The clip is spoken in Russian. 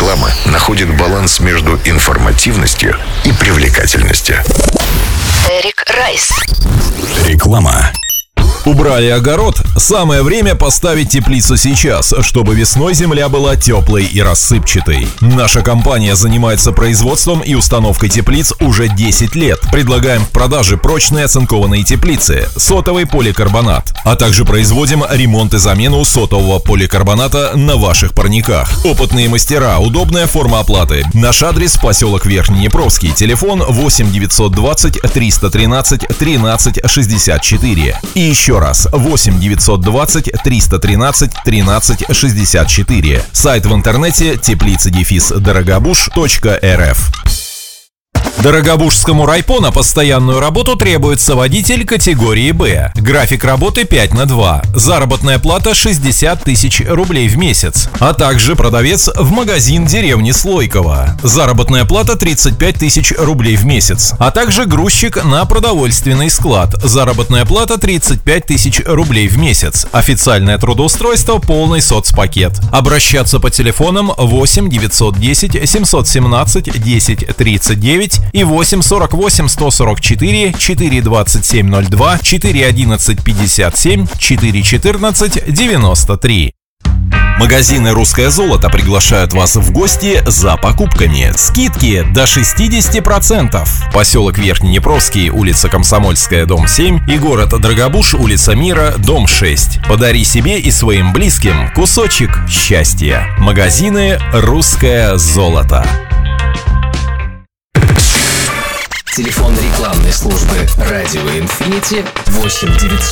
реклама находит баланс между информативностью и привлекательностью. Эрик Райс. Реклама. Убрали огород? Самое время поставить теплицу сейчас, чтобы весной земля была теплой и рассыпчатой. Наша компания занимается производством и установкой теплиц уже 10 лет. Предлагаем в продаже прочные оцинкованные теплицы, сотовый поликарбонат, а также производим ремонт и замену сотового поликарбоната на ваших парниках. Опытные мастера, удобная форма оплаты. Наш адрес: поселок Верхнеднепровский, телефон 8 920 313 13 64. И еще раз, 8 920 313 13 64. Сайт в интернете теплица-дорогобуж.рф. Дорогобужскому райпо на постоянную работу требуется водитель категории «Б». График работы 5/2. Заработная плата 60 тысяч рублей в месяц. А также продавец в магазин деревни Слойково. Заработная плата 35 тысяч рублей в месяц. А также грузчик на продовольственный склад. Заработная плата 35 тысяч рублей в месяц. Официальное трудоустройство, полный соцпакет. Обращаться по телефонам 8 910 717 10 39 и 8 48 144 4 27 02 4 11 57 4 14 93. Магазины «Русское золото» приглашают вас в гости за покупками. Скидки до 60%. Поселок Верхнеднепровский, улица Комсомольская, дом 7 и город Дорогобуж, улица Мира, дом 6. Подари себе и своим близким кусочек счастья. Магазины «Русское золото». Телефон рекламной службы «Радио Инфинити» 8 900